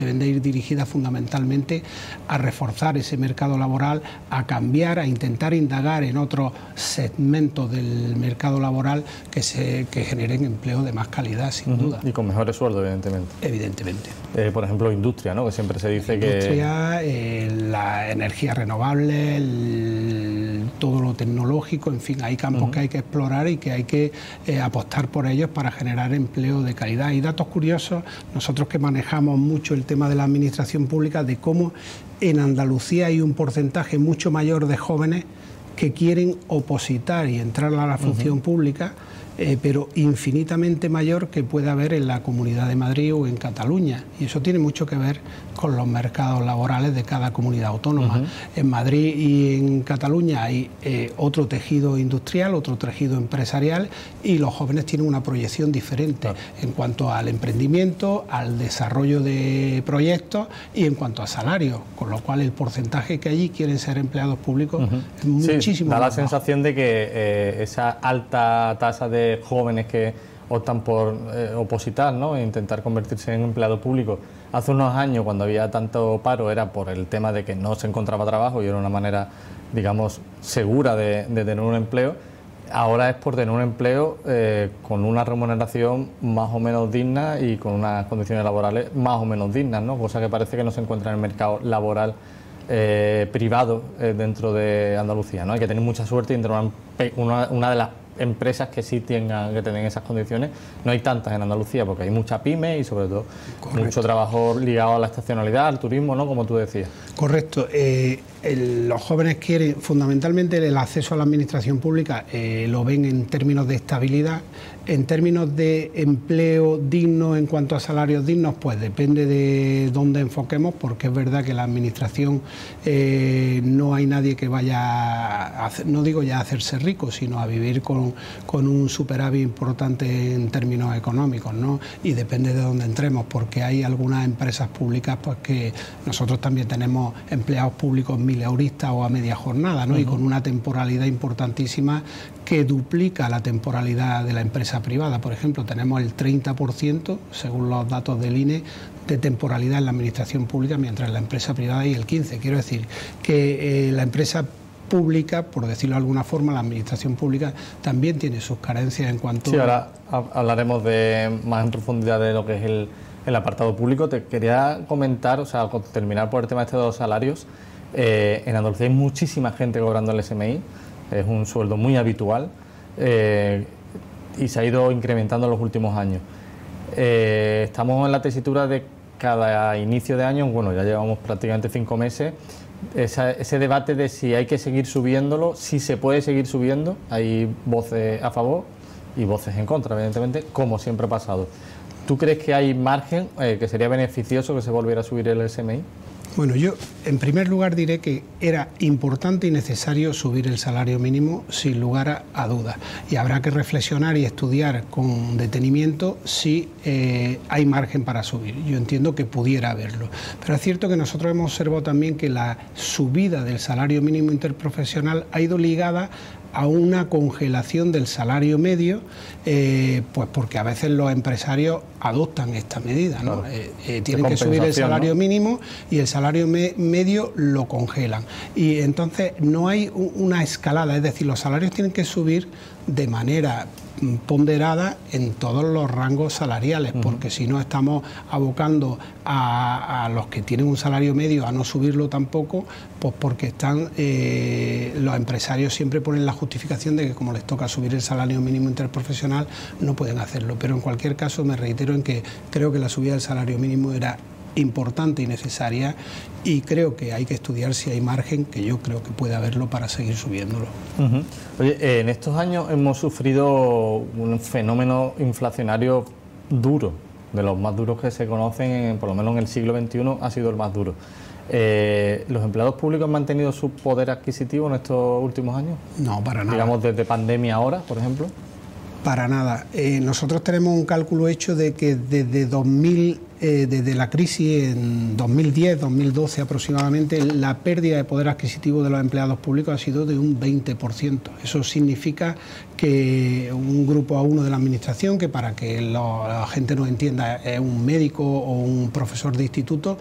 deben de ir dirigidas fundamentalmente a reforzar ese mercado laboral, a cambiar, a intentar indagar en otros segmentos del mercado laboral que generen empleo de más calidad, sin duda. Y con mejores sueldos, evidentemente. Evidentemente. Por ejemplo, industria, ¿no? Que siempre se dice industria, la energía renovable, todo lo tecnológico, en fin, hay campos que hay que explorar y que hay que apostar por ellos para generar empleo de calidad. Y datos curiosos, nosotros que manejamos mucho el tema de la administración pública, de cómo en Andalucía hay un porcentaje mucho mayor de jóvenes que quieren opositar y entrar a la función pública, pero infinitamente mayor que puede haber en la Comunidad de Madrid o en Cataluña. Y eso tiene mucho que ver con los mercados laborales de cada comunidad autónoma. En Madrid y en Cataluña hay otro tejido industrial, otro tejido empresarial, y los jóvenes tienen una proyección diferente en cuanto al emprendimiento, al desarrollo de proyectos y en cuanto a salarios, con lo cual el porcentaje que allí quieren ser empleados públicos es muchísimo da más la sensación de que esa alta tasa de jóvenes que optan por opositar, ¿no? E intentar convertirse en empleado público. Hace unos años, cuando había tanto paro, era por el tema de que no se encontraba trabajo y era una manera, digamos, segura de tener un empleo. Ahora es por tener un empleo con una remuneración más o menos digna y con unas condiciones laborales más o menos dignas, ¿no? Cosa que parece que no se encuentra en el mercado laboral privado dentro de Andalucía, ¿no? Hay que tener mucha suerte y entrar una de las empresas que sí tengan que tener esas condiciones. No hay tantas en Andalucía porque hay mucha pyme y sobre todo mucho trabajo ligado a la estacionalidad, al turismo, ¿no? Como tú decías. Correcto. Los jóvenes quieren fundamentalmente el acceso a la administración pública, lo ven en términos de estabilidad, en términos de empleo digno en cuanto a salarios dignos, pues depende de dónde enfoquemos, porque es verdad que la administración no hay nadie que vaya no digo ya a hacerse rico, sino a vivir con un superávit importante en términos económicos, ¿no? Y depende de dónde entremos, porque hay algunas empresas públicas pues que nosotros también tenemos empleados públicos mileuristas o a media jornada, ¿no? Y con una temporalidad importantísima que duplica la temporalidad de la empresa privada. Por ejemplo, tenemos el 30%, según los datos del INE, de temporalidad en la administración pública, mientras en la empresa privada hay el 15%. Quiero decir que la empresa pública, por decirlo de alguna forma, la administración pública también tiene sus carencias en cuanto... Sí, ahora hablaremos más en profundidad de lo que es el apartado público. Te quería comentar, o sea, terminar por el tema de los salarios. En Andalucía hay muchísima gente cobrando el SMI, es un sueldo muy habitual y se ha ido incrementando en los últimos años. Estamos en la tesitura de cada inicio de año, bueno, ya llevamos prácticamente 5 meses, ese debate de si hay que seguir subiéndolo, si se puede seguir subiendo. Hay voces a favor y voces en contra, evidentemente, como siempre ha pasado. ¿Tú crees que hay margen, que sería beneficioso que se volviera a subir el SMI? Bueno, yo en primer lugar diré que era importante y necesario subir el salario mínimo sin lugar a dudas, y habrá que reflexionar y estudiar con detenimiento si hay margen para subir. Yo entiendo que pudiera haberlo, pero es cierto que nosotros hemos observado también que la subida del salario mínimo interprofesional ha ido ligada a una congelación del salario medio, pues porque a veces los empresarios adoptan esta medida, ¿no? Tienen que subir el salario mínimo y el salario medio lo congelan. Y entonces no hay una escalada, es decir, los salarios tienen que subir de manera ponderada en todos los rangos salariales, porque si no estamos abocando a los que tienen un salario medio a no subirlo tampoco, pues porque están los empresarios siempre ponen la justificación de que como les toca subir el salario mínimo interprofesional no pueden hacerlo. Pero en cualquier caso me reitero en que creo que la subida del salario mínimo era importante y necesaria, y creo que hay que estudiar si hay margen, que yo creo que puede haberlo, para seguir subiéndolo. Oye, en estos años hemos sufrido un fenómeno inflacionario duro, de los más duros que se conocen, por lo menos en el siglo XXI ha sido el más duro. ¿Los empleados públicos han mantenido su poder adquisitivo en estos últimos años? No, para nada. Digamos desde pandemia ahora, por ejemplo. Para nada. Nosotros tenemos un cálculo hecho de que desde 2000 desde la crisis en 2010-2012 aproximadamente, la pérdida de poder adquisitivo de los empleados públicos ha sido de un 20%. Eso significa que un grupo A1 de la Administración, que para que la gente nos entienda es un médico o un profesor de instituto,